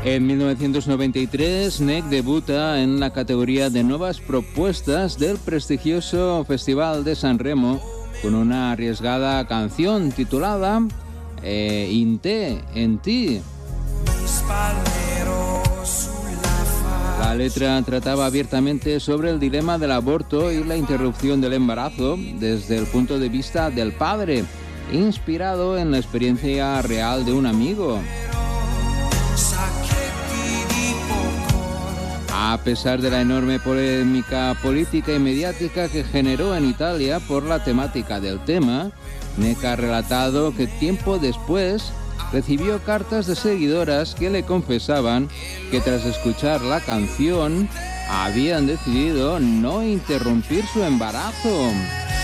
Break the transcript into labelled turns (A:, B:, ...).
A: En 1993, NEC debuta en la categoría de nuevas propuestas del prestigioso Festival de San Remo con una arriesgada canción titulada In te, en ti. La letra trataba abiertamente sobre el dilema del aborto y la interrupción del embarazo desde el punto de vista del padre, inspirado en la experiencia real de un amigo. A pesar de la enorme polémica política y mediática que generó en Italia por la temática del tema, NEC ha relatado que tiempo después recibió cartas de seguidoras que le confesaban que tras escuchar la canción habían decidido no interrumpir su embarazo.